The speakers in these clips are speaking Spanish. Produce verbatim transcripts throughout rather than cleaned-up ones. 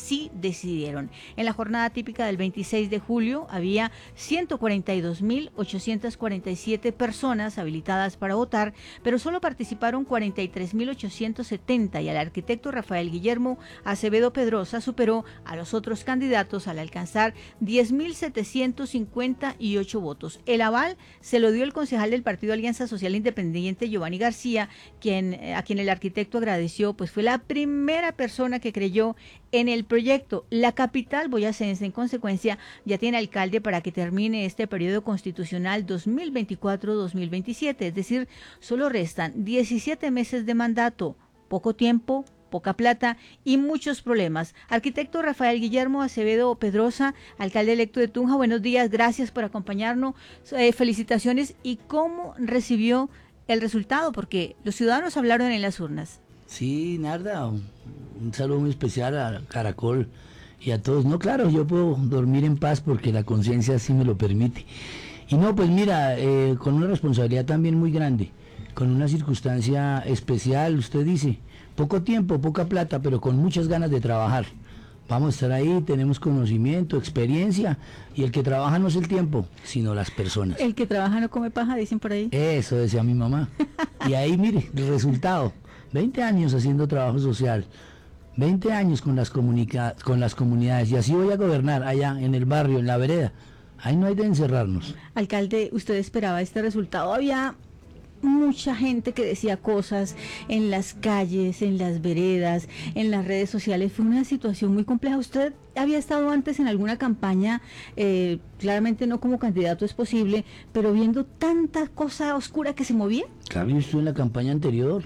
sí decidieron. En la jornada típica del veintiséis de julio había ciento cuarenta y dos mil ochocientas cuarenta y siete personas habilitadas para votar, pero solo participaron cuarenta y tres mil ochocientos setenta y el arquitecto Rafael Guillermo Acevedo Pedrosa superó a los otros candidatos al alcanzar diez mil setecientos cincuenta y ocho votos. El aval se lo dio el concejal del Partido Alianza Social Independiente, Giovanni García, quien, a quien el arquitecto agradeció, pues fue la primera persona que creyó en el proyecto. La capital boyacense, en consecuencia, ya tiene alcalde para que termine este periodo constitucional dos mil veinticuatro dos mil veintisiete, es decir, solo restan diecisiete meses de mandato, poco tiempo, poca plata y muchos problemas. Arquitecto Rafael Guillermo Acevedo Pedrosa, alcalde electo de Tunja, buenos días, gracias por acompañarnos, eh, felicitaciones. ¿Y cómo recibió el resultado? Porque los ciudadanos hablaron en las urnas. Sí, Narda, un, un saludo muy especial a Caracol y a todos. No, claro, yo puedo dormir en paz porque la conciencia sí me lo permite. Y no, pues mira, eh, con una responsabilidad también muy grande, con una circunstancia especial, usted dice, poco tiempo, poca plata, pero con muchas ganas de trabajar. Vamos a estar ahí, tenemos conocimiento, experiencia, y el que trabaja no es el tiempo, sino las personas. El que trabaja no come paja, dicen por ahí. Eso decía mi mamá. Y ahí, mire, el resultado, veinte años haciendo trabajo social, veinte años con las, comunica con las comunidades, y así voy a gobernar allá en el barrio, en la vereda. Ahí no hay de encerrarnos. Alcalde, ¿usted esperaba este resultado? Había mucha gente que decía cosas en las calles, en las veredas, en las redes sociales. Fue una situación muy compleja. ¿Usted había estado antes en alguna campaña? Eh, claramente no como candidato es posible, pero viendo tanta cosa oscura que se movía. Claro, yo estuve en la campaña anterior,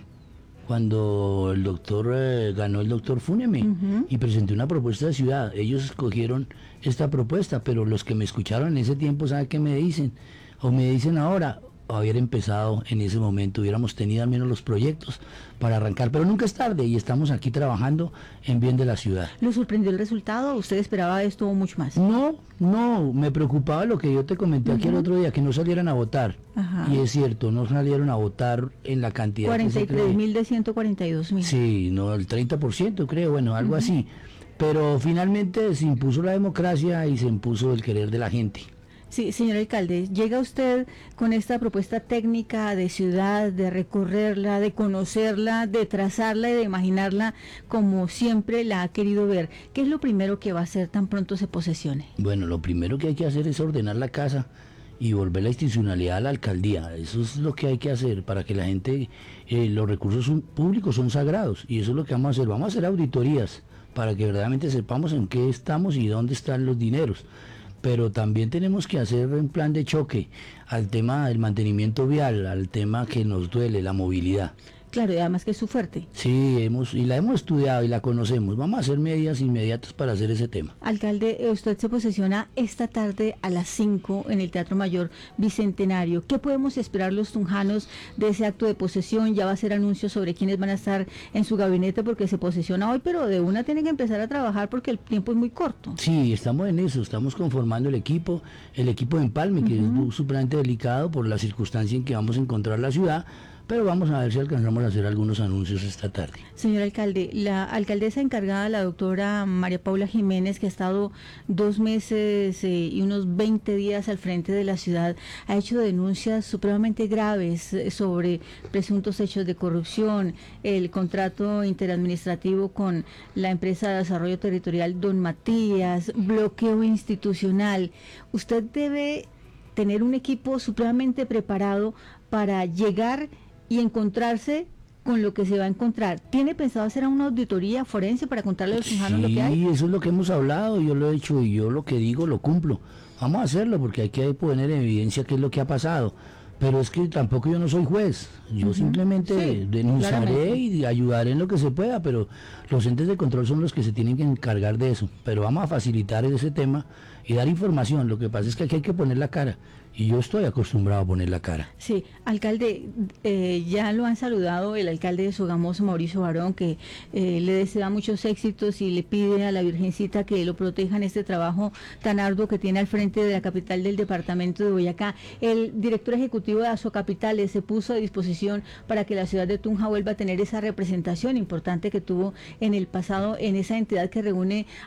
cuando el doctor eh, ganó el doctor Fúneme, uh-huh. y presenté una propuesta de ciudad. Ellos escogieron esta propuesta, pero los que me escucharon en ese tiempo, ¿saben qué me dicen? O me dicen ahora, haber empezado en ese momento, hubiéramos tenido al menos los proyectos para arrancar, pero nunca es tarde y estamos aquí trabajando en bien de la ciudad. ¿Lo sorprendió el resultado? ¿Usted esperaba esto o mucho más? No, no, me preocupaba lo que yo te comenté, uh-huh. aquí el otro día, que no salieran a votar. Ajá. Y es cierto, no salieron a votar en la cantidad cuarenta y tres mil de ciento cuarenta y dos mil. Sí, no, el treinta por ciento creo, bueno, algo uh-huh. así. Pero finalmente se impuso la democracia y se impuso el querer de la gente. Sí, señor alcalde, llega usted con esta propuesta técnica de ciudad, de recorrerla, de conocerla, de trazarla y de imaginarla como siempre la ha querido ver. ¿Qué es lo primero que va a hacer tan pronto se posesione? Bueno, lo primero que hay que hacer es ordenar la casa y volver la institucionalidad a la alcaldía. Eso es lo que hay que hacer para que la gente, eh, los recursos son, públicos son sagrados, y eso es lo que vamos a hacer. Vamos a hacer auditorías para que verdaderamente sepamos en qué estamos y dónde están los dineros. Pero también tenemos que hacer un plan de choque al tema del mantenimiento vial, al tema que nos duele, la movilidad. Claro, y además que es su fuerte. Sí, hemos y la hemos estudiado y la conocemos. Vamos a hacer medidas inmediatas para hacer ese tema. Alcalde, usted se posesiona esta tarde a las cinco en el Teatro Mayor Bicentenario. ¿Qué podemos esperar los tunjanos de ese acto de posesión? Ya va a ser anuncio sobre quiénes van a estar en su gabinete, porque se posesiona hoy, pero de una tienen que empezar a trabajar porque el tiempo es muy corto. Sí, estamos en eso, estamos conformando el equipo, el equipo de empalme, que uh-huh. es supremamente delicado por la circunstancia en que vamos a encontrar la ciudad. Pero vamos a ver si alcanzamos a hacer algunos anuncios esta tarde. Señor alcalde, la alcaldesa encargada, la doctora María Paula Jiménez, que ha estado dos meses eh, y unos veinte días al frente de la ciudad, ha hecho denuncias supremamente graves eh, sobre presuntos hechos de corrupción, el contrato interadministrativo con la empresa de desarrollo territorial Don Matías, bloqueo institucional. Usted debe tener un equipo supremamente preparado para llegar y encontrarse con lo que se va a encontrar. ¿Tiene pensado hacer una auditoría forense para contarle a los tunjanos sí, lo que hay? Sí, eso es lo que hemos hablado, yo lo he hecho y yo lo que digo lo cumplo. Vamos a hacerlo porque hay que poner en evidencia qué es lo que ha pasado. Pero es que tampoco yo no soy juez, yo uh-huh. simplemente sí, denunciaré claramente. Y ayudaré en lo que se pueda, pero los entes de control son los que se tienen que encargar de eso. Pero vamos a facilitar ese tema y dar información. Lo que pasa es que aquí hay que poner la cara. Y yo estoy acostumbrado a poner la cara. Sí, alcalde, eh, ya lo han saludado el alcalde de Sogamoso, Mauricio Barón, que eh, le desea muchos éxitos y le pide a la Virgencita que lo proteja en este trabajo tan arduo que tiene al frente de la capital del departamento de Boyacá. El director ejecutivo de Azocapitales se puso a disposición para que la ciudad de Tunja vuelva a tener esa representación importante que tuvo en el pasado en esa entidad que reúne